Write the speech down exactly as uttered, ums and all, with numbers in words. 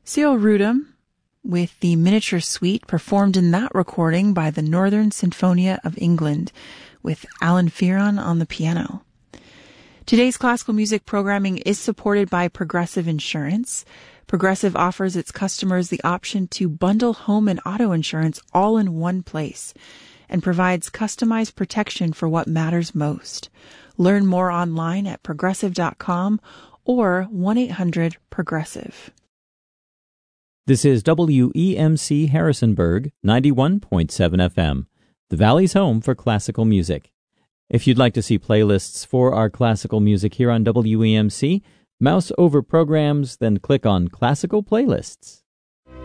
Cyril Rudum with the miniature suite performed in that recording by the Northern Sinfonia of England with Alan Fearon on the piano. Today's classical music programming is supported by Progressive Insurance. Progressive offers its customers the option to bundle home and auto insurance all in one place and provides customized protection for what matters most. Learn more online at progressive dot com or one eight hundred progressive. This is W E M C Harrisonburg, ninety-one point seven F M, the Valley's home for classical music. If you'd like to see playlists for our classical music here on W E M C, mouse over programs, then click on Classical Playlists.